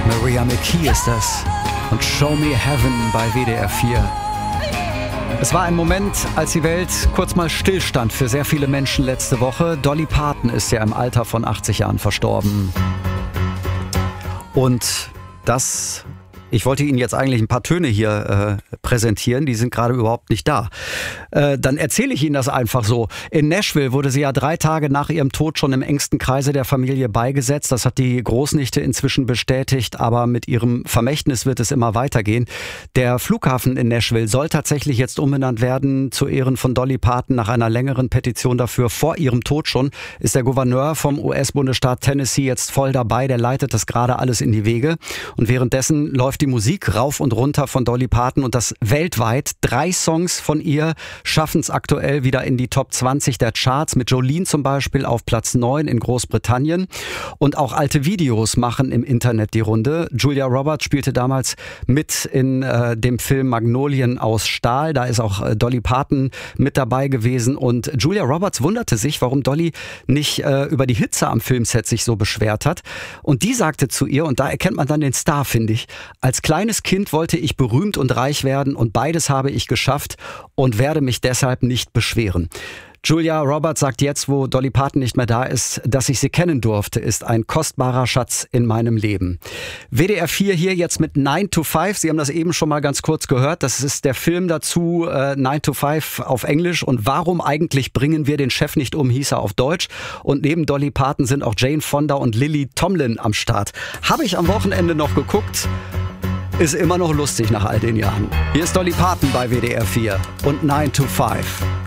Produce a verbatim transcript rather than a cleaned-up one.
Maria McKee ist das. Und Show Me Heaven bei W D R vier. Es war ein Moment, als die Welt kurz mal stillstand für sehr viele Menschen letzte Woche. Dolly Parton ist ja im Alter von achtzig Jahren verstorben. Und das... Ich wollte Ihnen jetzt eigentlich ein paar Töne hier äh, präsentieren, die sind gerade überhaupt nicht da. Äh, dann erzähle ich Ihnen das einfach so. In Nashville wurde sie ja drei Tage nach ihrem Tod schon im engsten Kreise der Familie beigesetzt. Das hat die Großnichte inzwischen bestätigt, aber mit ihrem Vermächtnis wird es immer weitergehen. Der Flughafen in Nashville soll tatsächlich jetzt umbenannt werden zu Ehren von Dolly Parton. Nach einer längeren Petition dafür, vor ihrem Tod schon, ist der Gouverneur vom U S-Bundesstaat Tennessee jetzt voll dabei. Der leitet das gerade alles in die Wege. Und währenddessen läuft die Musik rauf und runter von Dolly Parton und das weltweit. Drei Songs von ihr schaffen es aktuell wieder in die Top zwanzig der Charts, mit Jolene zum Beispiel auf Platz neun in Großbritannien. Und auch alte Videos machen im Internet die Runde. Julia Roberts spielte damals mit in äh, dem Film Magnolien aus Stahl. Da ist auch äh, Dolly Parton mit dabei gewesen. Und Julia Roberts wunderte sich, warum Dolly nicht äh, über die Hitze am Filmset sich so beschwert hat. Und die sagte zu ihr, und da erkennt man dann den Star, finde ich: Als kleines Kind wollte ich berühmt und reich werden und beides habe ich geschafft und werde mich deshalb nicht beschweren. Julia Roberts sagt jetzt, wo Dolly Parton nicht mehr da ist, dass ich sie kennen durfte, ist ein kostbarer Schatz in meinem Leben. W D R vier hier jetzt mit nine to five. Sie haben das eben schon mal ganz kurz gehört. Das ist der Film dazu, äh, nine to five auf Englisch. Und warum eigentlich bringen wir den Chef nicht um, hieß er auf Deutsch. Und neben Dolly Parton sind auch Jane Fonda und Lily Tomlin am Start. Habe ich am Wochenende noch geguckt. Ist immer noch lustig nach all den Jahren. Hier ist Dolly Parton bei W D R vier und nine to five.